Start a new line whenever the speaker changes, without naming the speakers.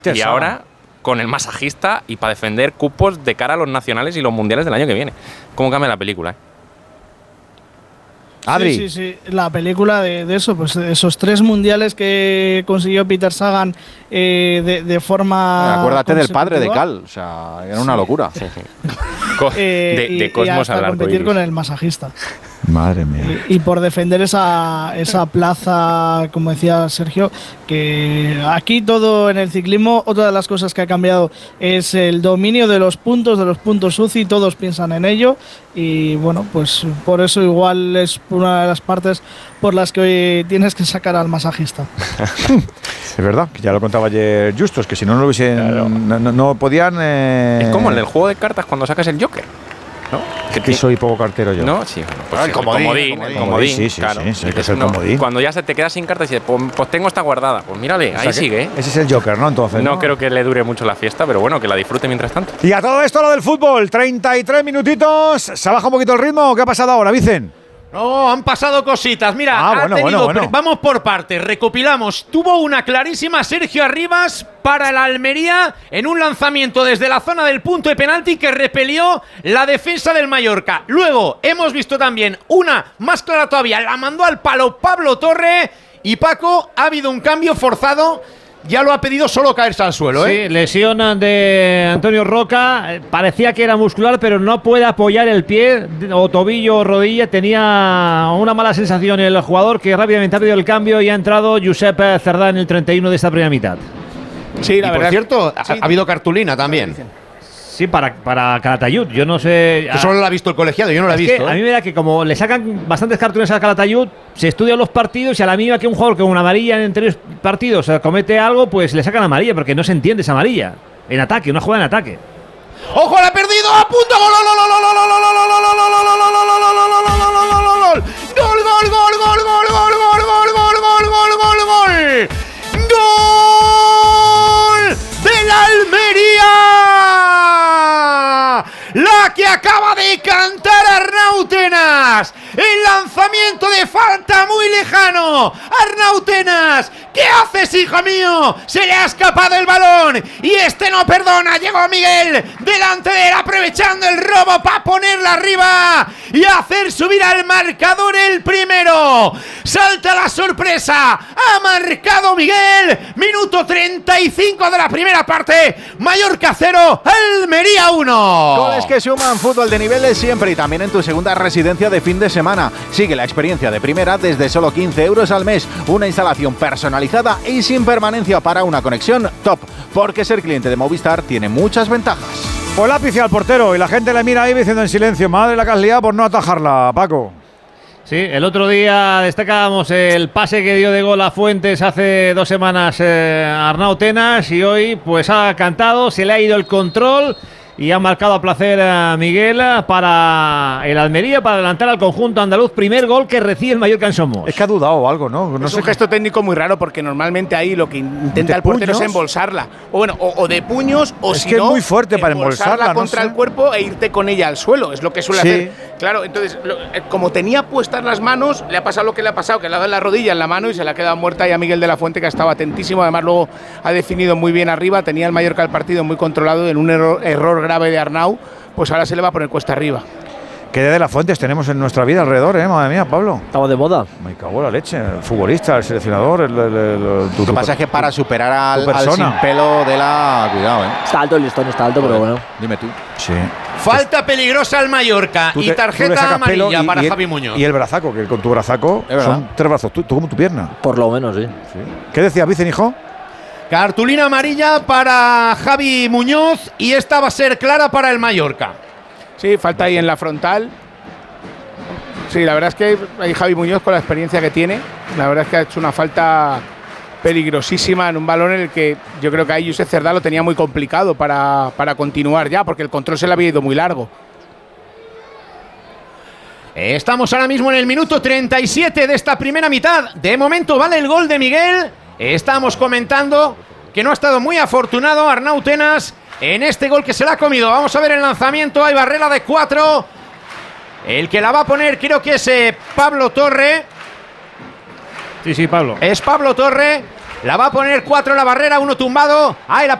Y ahora con el masajista y para defender cupos de cara a los nacionales y los mundiales del año que viene. ¿Cómo cambia la película?
Adri.
Sí. La película de eso, pues esos 3 mundiales que consiguió Peter Sagan de forma.
Acuérdate del padre de Cal, o sea, era una locura.
De Cosmos
al competir con el masajista.
Madre mía.
Y por defender esa plaza, como decía Sergio, que aquí todo en el ciclismo, otra de las cosas que ha cambiado es el dominio de los puntos UCI, todos piensan en ello y bueno, pues por eso igual es una de las partes por las que hoy tienes que sacar al masajista.
Es verdad, que ya lo contaba ayer Justos, que si no lo hubiesen, claro. no podían…
Es como en el juego de cartas cuando sacas el Joker, ¿no?
Que soy poco cartero yo.
No, sí. Pues
el comodín. Sí, claro. Sí, es el comodín.
Cuando ya se te queda sin cartas y dices, pues tengo esta guardada. Pues mírale, ahí sigue.
Ese es el Joker, ¿no? Entonces.
No creo que le dure mucho la fiesta, pero bueno, que la disfrute mientras tanto.
Y a todo esto lo del fútbol, 33 minutitos. ¿Se ha bajado un poquito el ritmo? ¿Qué ha pasado ahora, Vicen?
No, han pasado cositas. Mira, bueno. Vamos por partes, recopilamos. Tuvo una clarísima Sergio Arribas para el Almería en un lanzamiento desde la zona del punto de penalti que repelió la defensa del Mallorca. Luego hemos visto también una más clara todavía, la mandó al palo Pablo Torre. Y Paco, ha habido un cambio forzado. Ya lo ha pedido solo caerse al suelo, ¿eh?
Sí, lesión de Antonio Roca. Parecía que era muscular, pero no puede apoyar el pie, o tobillo o rodilla. Tenía una mala sensación el jugador, que rápidamente ha pedido el cambio y ha entrado Josep Cerdá en el 31 de esta primera mitad.
Sí, la verdad. Por cierto, ha habido cartulina también.
Sí, para Calatayud, yo no sé…
Que solo lo ha visto el colegiado, yo no lo he visto.
A mí me da que como le sacan bastantes cartulinas a Calatayud, se estudian los partidos y a la mínima que un jugador con una amarilla en anteriores partidos comete algo, pues le sacan amarilla, porque no se entiende esa amarilla. En ataque, una jugada en ataque.
¡Ojo, la ha perdido! ¡A punto! ¡Gol! ¡Del Almería! La que acaba de cantar Arnau Tenas. El lanzamiento de falta muy lejano. Arnau Tenas, ¿qué haces, hijo mío? Se le ha escapado el balón y este no perdona. Llegó Miguel delante de él, aprovechando el robo para ponerla arriba y hacer subir al marcador el primero. Salta la sorpresa. Ha marcado Miguel. Minuto 35 de la primera parte. Mallorca 0, Almería 1.
Goles que suman, fútbol de nivel de siempre y también en tu segunda residencia de fin de semana. Sigue la experiencia de primera desde solo 15 euros al mes. Una instalación personalizada y sin permanencia para una conexión top. Porque ser cliente de Movistar tiene muchas ventajas. Pues lápiz al portero y la gente le mira ahí diciendo en silencio: madre la que has liado por no atajarla, Paco.
Sí, el otro día destacábamos el pase que dio de gol a Fuentes hace 2 semanas Arnau Tenas, y hoy pues ha cantado, se le ha ido el control y ha marcado a placer a Miguel para el Almería, para adelantar al conjunto andaluz. Primer gol que recibe el Mallorca en Somos.
Es que ha dudado o algo, ¿no?
Es un gesto técnico muy raro, porque normalmente ahí lo que intenta el portero es embolsarla. O bueno, o de puños, o si no… Es
que es muy fuerte para embolsarla
contra el cuerpo e irte con ella al suelo. Es lo que suele hacer. Claro, entonces, como tenía puestas las manos, le ha pasado lo que le ha pasado, que le ha dado la rodilla en la mano y se le ha quedado muerta. Y a Miguel de la Fuente, que estaba atentísimo. Además, luego ha definido muy bien arriba. Tenía el Mallorca el partido muy controlado. En un error grave de Arnau, pues ahora se le va a poner cuesta arriba.
¿Qué de las Fuentes tenemos en nuestra vida alrededor, madre mía, Pablo?
Estamos de moda.
Me cago en la leche. El futbolista, el seleccionador,
Lo que pasa es que para superar al sin pelo de la… Cuidado,
Está alto el listón, está alto, pero bueno.
Dime tú.
Sí.
Falta peligrosa al Mallorca y tarjeta amarilla para Javi Muñoz.
Y el brazaco, que con tu brazaco son 3 brazos. Tú como tu pierna.
Por lo menos, sí.
¿Qué decía Vicen, hijo?
Cartulina amarilla para Javi Muñoz y esta va a ser clara para el Mallorca.
Sí, falta ahí en la frontal. Sí, la verdad es que ahí Javi Muñoz, con la experiencia que tiene, la verdad es que ha hecho una falta peligrosísima en un balón en el que yo creo que ahí Josep Cerdá lo tenía muy complicado para continuar ya, porque el control se le había ido muy largo.
Estamos ahora mismo en el minuto 37 de esta primera mitad. De momento vale el gol de Miguel. Estamos comentando que no ha estado muy afortunado Arnau Tenas en este gol que se la ha comido. Vamos a ver el lanzamiento. Hay barrera de 4. El que la va a poner creo que es Pablo Torre.
Sí, Pablo.
Es Pablo Torre. La va a poner 4 en la barrera, 1 tumbado. Ahí la